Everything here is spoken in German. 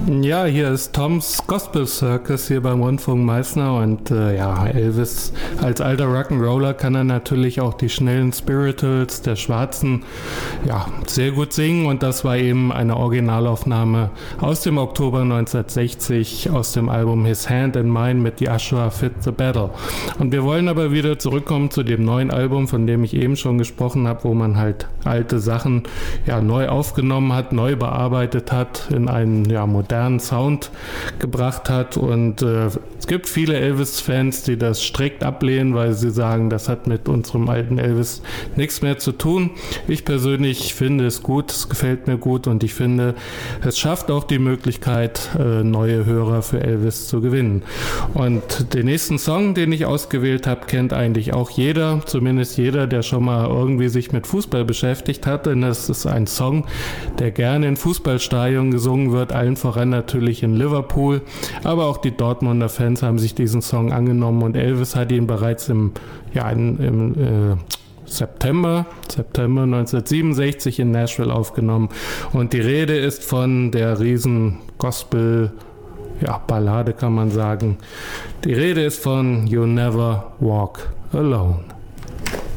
Ja, hier ist Toms Gospel Circus hier beim Rundfunk Meißner und Elvis als alter Rock'n'Roller kann er natürlich auch die schnellen Spirituals der Schwarzen sehr gut singen und das war eben eine Originalaufnahme aus dem Oktober 1960 aus dem Album His Hand in Mine mit Joshua Fit the Battle. Und wir wollen aber wieder zurückkommen zu dem neuen Album, von dem ich eben schon gesprochen habe, wo man halt alte Sachen neu aufgenommen hat, neu bearbeitet hat, in einen modernen Sound gebracht hat und es gibt viele Elvis-Fans, die das strikt ablehnen, weil sie sagen, das hat mit unserem alten Elvis nichts mehr zu tun. Ich persönlich finde es gut, es gefällt mir gut und ich finde, es schafft auch die Möglichkeit, neue Hörer für Elvis zu gewinnen. Und den nächsten Song, den ich ausgewählt habe, kennt eigentlich auch jeder, zumindest jeder, der schon mal irgendwie sich mit Fußball beschäftigt hat, denn es ist ein Song, der gerne in Fußballstadien gesungen wird, allen voran natürlich in Liverpool, aber auch die Dortmunder Fans haben sich diesen Song angenommen und Elvis hat ihn bereits im September 1967 in Nashville aufgenommen und die Rede ist von der riesen Gospel Ballade kann man sagen. Die Rede ist von You Never Walk Alone.